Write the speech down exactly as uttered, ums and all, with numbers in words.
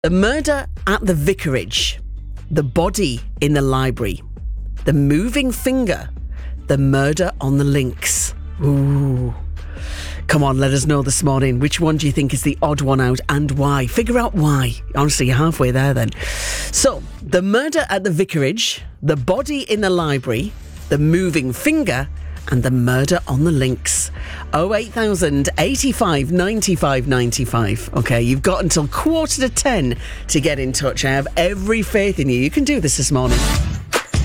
The murder at the vicarage, the body in the library, the moving finger, the murder on the links. Ooh. Come on, let us know this morning. Which one do you think is the odd one out and why? Figure out why. Honestly, you're halfway there then. So, the murder at the vicarage, the body in the library, the moving finger, and the murder on the links. oh eight thousand, eighty-five, ninety-five, ninety-five. Okay, you've got until quarter to ten to get in touch. I have every faith in you. You can do this this morning.